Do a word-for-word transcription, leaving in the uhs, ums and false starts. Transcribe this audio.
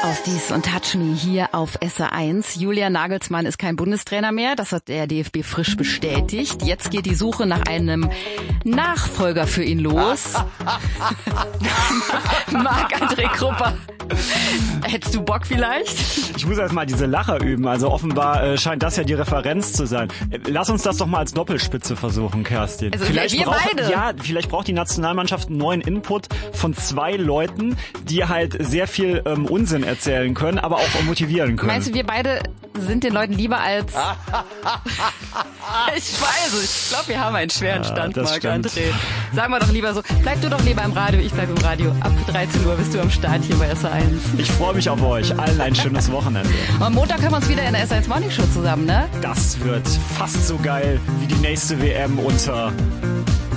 Auf Dies und Touch Me hier auf S R eins. Julian Nagelsmann ist kein Bundestrainer mehr. Das hat der D F B frisch bestätigt. Jetzt geht die Suche nach einem Nachfolger für ihn los. Marc-André Krupper. Hättest du Bock vielleicht? Ich muss erst mal diese Lacher üben. Also offenbar äh, scheint das ja die Referenz zu sein. Lass uns das doch mal als Doppelspitze versuchen, Kerstin. Also vielleicht wir braucht, beide. Ja, vielleicht braucht die Nationalmannschaft einen neuen Input von zwei Leuten, die halt sehr viel ähm, Unsinn erzählen können, aber auch motivieren können. Meinst du, wir beide sind den Leuten lieber als... Ich weiß, ich glaube, wir haben einen schweren Stand, ja, Marc-André. Sagen wir doch lieber so, bleib du doch lieber im Radio, ich bleib im Radio. Ab dreizehn Uhr bist du am Start hier bei S R eins. Ich freue mich auf euch. Allen ein schönes Wochenende. Und am Montag hören wir uns wieder in der S R eins Morning Show zusammen, ne? Das wird fast so geil wie die nächste W M unter